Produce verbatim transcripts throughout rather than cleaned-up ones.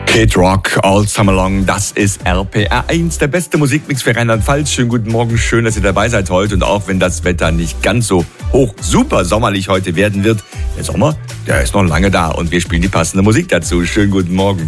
Kid Rock, All Summer Long, das ist R P R eins, der beste Musikmix für Rheinland-Pfalz. Schönen guten Morgen, schön, dass ihr dabei seid heute. Und auch wenn das Wetter nicht ganz so hoch, super sommerlich heute werden wird, der Sommer, der ist noch lange da und wir spielen die passende Musik dazu. Schönen guten Morgen.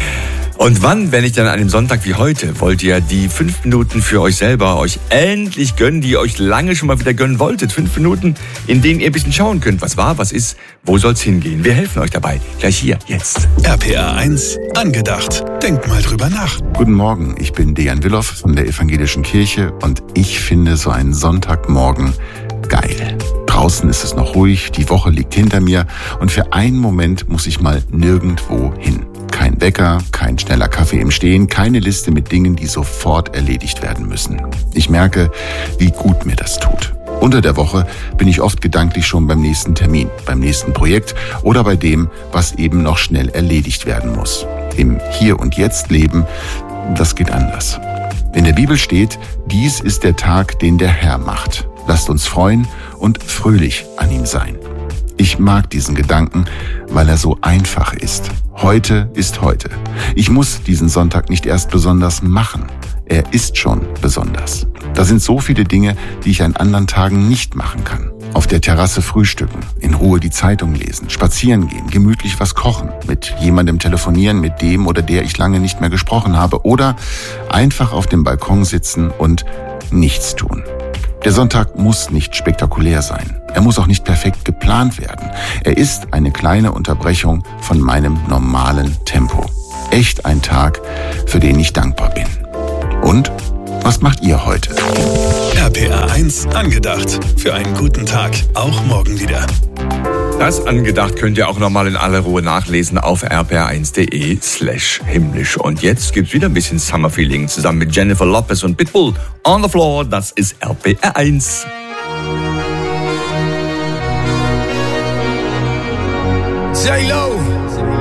Und wann, wenn nicht an einem Sonntag wie heute, wollt ihr die fünf Minuten für euch selber euch endlich gönnen, die ihr euch lange schon mal wieder gönnen wolltet? Fünf Minuten, in denen ihr ein bisschen schauen könnt, was war, was ist, wo soll's hingehen. Wir helfen euch dabei. Gleich hier, jetzt. R P R eins, angedacht. Denkt mal drüber nach. Guten Morgen, ich bin Dejan Willow von der Evangelischen Kirche und ich finde so einen Sonntagmorgen geil. Draußen ist es noch ruhig, die Woche liegt hinter mir und für einen Moment muss ich mal nirgendwo hin. Kein Wecker, kein schneller Kaffee im Stehen, keine Liste mit Dingen, die sofort erledigt werden müssen. Ich merke, wie gut mir das tut. Unter der Woche bin ich oft gedanklich schon beim nächsten Termin, beim nächsten Projekt oder bei dem, was eben noch schnell erledigt werden muss. Im Hier und Jetzt leben, das geht anders. In der Bibel steht, dies ist der Tag, den der Herr macht. Lasst uns freuen und fröhlich an ihm sein. Ich mag diesen Gedanken, weil er so einfach ist. Heute ist heute. Ich muss diesen Sonntag nicht erst besonders machen. Er ist schon besonders. Da sind so viele Dinge, die ich an anderen Tagen nicht machen kann. Auf der Terrasse frühstücken, in Ruhe die Zeitung lesen, spazieren gehen, gemütlich was kochen, mit jemandem telefonieren, mit dem oder der ich lange nicht mehr gesprochen habe oder einfach auf dem Balkon sitzen und nichts tun. Der Sonntag muss nicht spektakulär sein. Er muss auch nicht perfekt geplant werden. Er ist eine kleine Unterbrechung von meinem normalen Tempo. Echt ein Tag, für den ich dankbar bin. Und was macht ihr heute? R P R eins, angedacht. Für einen guten Tag, auch morgen wieder. Das angedacht könnt ihr auch nochmal in aller Ruhe nachlesen auf r p r eins punkt d e slash himmlisch. Und jetzt gibt's wieder ein bisschen Summer Feeling zusammen mit Jennifer Lopez und Pitbull. On the Floor, das ist R P R eins. J-Lo.